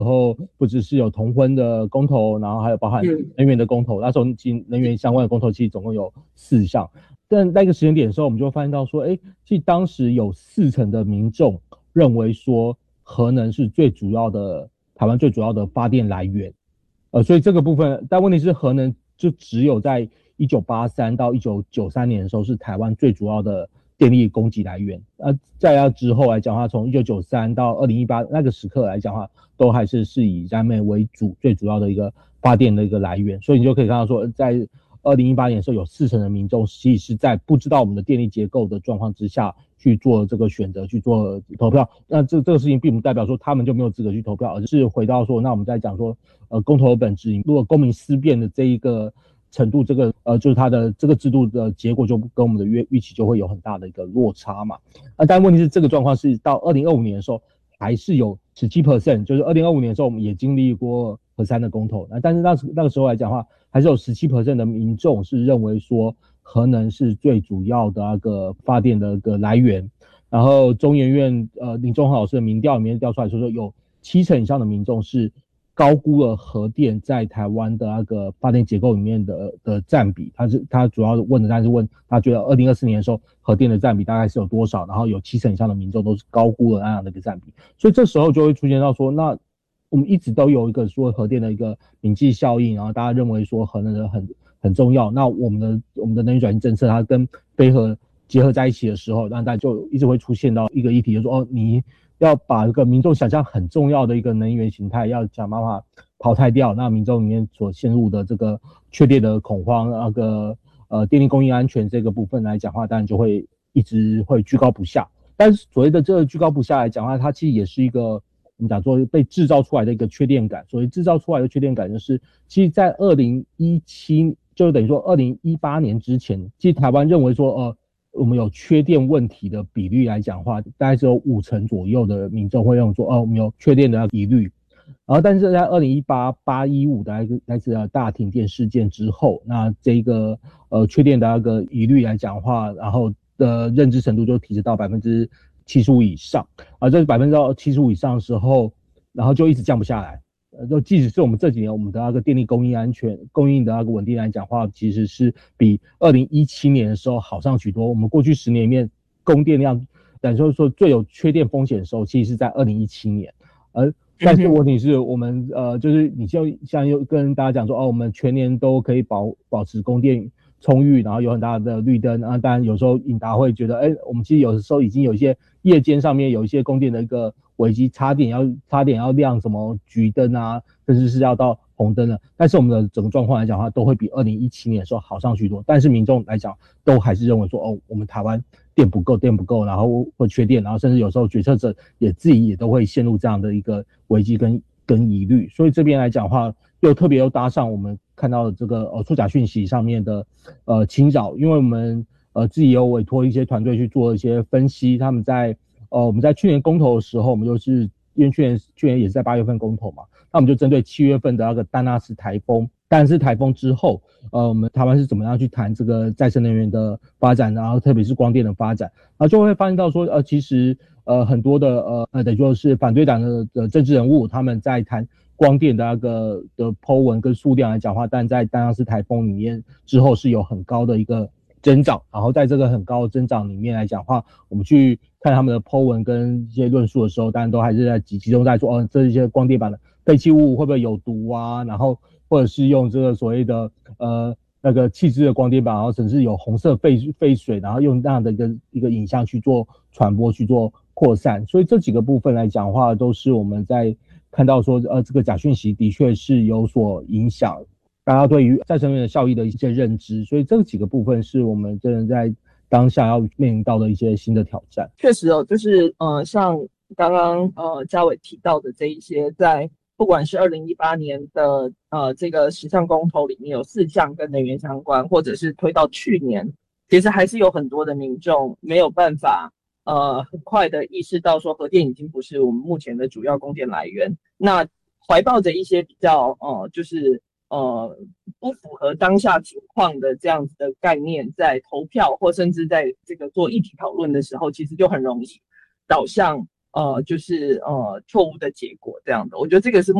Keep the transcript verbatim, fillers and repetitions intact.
然后不只是有同婚的公投，然后还有包含能源的公投，那时候其实能源相关的公投其实总共有四项。但那个时间点的时候，我们就会发现到说，哎，其实当时有四成的民众认为说核能是最主要的台湾最主要的发电来源。呃，所以这个部分，但问题是核能就只有在一九八三到一九九三年的时候是台湾最主要的电力供给来源。呃，在那之后来讲的话，从一九九三到二零一八那个时刻来讲的话，都还是是以燃煤为主最主要的一个发电的一个来源。所以你就可以看到说，在二零一八年的时候，有四成的民众其实是在不知道我们的电力结构的状况之下去做这个选择，去做投票。那这这个事情并不代表说他们就没有资格去投票，而是回到说，那我们在讲说，呃，公投的本质，如果公民思辨的这一个程度，这个呃，就是它的这个制度的结果就跟我们的预预期就会有很大的一个落差嘛。啊，但问题是这个状况是到二零二五年的时候，还是有 百分之十七， 就是二零二五年的时候，我们也经历过核三的公投，那但是那那个时候来讲的话，还是有 百分之十七 的民众是认为说核能是最主要的那个发电的一个来源。然后中研院呃林宗浩老师的民调里面调出来说，说有七成以上的民众是高估了核电在台湾的那个发电结构里面的的占比。他是他主要问的，但是问他觉得二零二四年的时候核电的占比大概是有多少，然后有七成以上的民众都是高估了那样的一个占比。所以这时候就会出现到说，那我们一直都有一个说核电的一个边际效应，然后大家认为说核能的很很重要。那我们的我们的能源转型政策，它跟非核结合在一起的时候，那大家就一直会出现到一个议题，就是说，哦，你要把一个民众想象很重要的一个能源形态，要想办法淘汰掉，那民众里面所陷入的这个缺电的恐慌，那个呃电力供应安全这个部分来讲话，当然就会一直会居高不下。但是所谓的这个居高不下来讲的话，它其实也是一个我们讲说被制造出来的一个缺电感。所以制造出来的缺电感就是，其实在二零一七，就等于说二零一八年之前，其实台湾认为说，呃，我们有缺电问题的比率来讲的话，大概只有五成左右的民众会用说，哦，我们有缺电的疑虑。然后，但是在二零一八、八一五的那个大停电事件之后，那这个呃缺电的那个疑虑来讲的话，然后的认知程度就提升到百分之七十五以上，啊，这是百分之七十五以上的时候，然后就一直降不下来。呃，就即使是我们这几年我们的那个电力供应安全、供应的那个稳定来讲话，其实是比二零一七年的时候好上许多。我们过去十年里面供电量，等于说最有缺电风险的时候，其实是在二零一七年，而但是问题是我们呃，就是你就像又跟大家讲说，哦，我们全年都可以保保持供电充裕，然后有很大的绿灯啊。当然有时候引达会觉得，哎，我们其实有的时候已经有一些夜间上面有一些供电的一个危机，差点要差点要亮什么橘灯啊，甚至是要到红灯了。但是我们的整个状况来讲的话，都会比二零一七年的时候好上许多。但是民众来讲，都还是认为说，哦，我们台湾电不够，电不够，然后会缺电，然后甚至有时候决策者也自己也都会陷入这样的一个危机跟跟疑虑。所以这边来讲的话，又特别又搭上我们看到的这个呃出假讯息上面的呃侵扰，因为我们呃自己有委托一些团队去做一些分析，他们在呃我们在去年公投的时候，我们就是因为去年去年也是在八月份公投嘛，那我们就针对七月份的那个丹纳斯台风。但是台风之后，呃，我们台湾是怎么样去谈这个再生能源的发展，然后特别是光电的发展，然后就会发现到说，呃，其实呃很多的呃呃，等于说是反对党的的政治人物，他们在谈光电的那个的 po 文跟数量来讲话，但在丹纳斯台风里面之后是有很高的一个增长，然后在这个很高的增长里面来讲话，我们去看他们的 po 文跟一些论述的时候，当然都还是在集集中在说，哦，这些光电板的废弃物会不会有毒啊，然后或者是用这个所谓的呃那个气质的光电板，然后甚至有红色废废水，然后用那样的一个一个影像去做传播、去做扩散。所以这几个部分来讲的话，都是我们在看到说，呃，这个假讯息的确是有所影响大家对于再生能源的效益的一些认知。所以这几个部分是我们真的在当下要面临到的一些新的挑战。 确实哦，就是呃，像刚刚呃嘉伟提到的这一些，在不管是二零一八年的呃这个十项公投里面有四项跟能源相关，或者是推到去年，其实还是有很多的民众没有办法呃很快的意识到说核电已经不是我们目前的主要供电来源。那怀抱着一些比较呃就是呃不符合当下情况的这样子的概念，在投票或甚至在这个做议题讨论的时候，其实就很容易导向呃就是呃错误的结果这样的。我觉得这个是